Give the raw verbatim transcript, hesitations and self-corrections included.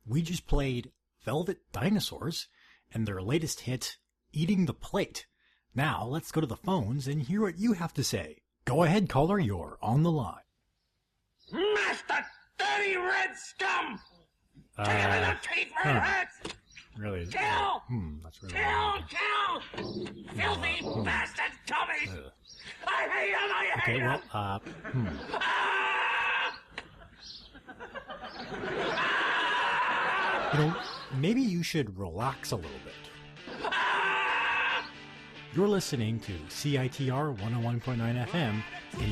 We just played Velvet Dinosaurs and their latest hit, Eating the Plate. Now, let's go to the phones and hear what you have to say. Go ahead, caller, you're on the line. Master dirty red scum! Uh, Take him in the teeth where it hurts! Really? Kill! Uh, hmm, that's really Kill! weird. Kill! Filthy Uh, hmm. bastard Tommy! Uh, I hate him! I hate okay, him! well, uh, hmm. Ah! You know, maybe you should relax a little bit. Ah! You're listening to C I T R one oh one point nine F M in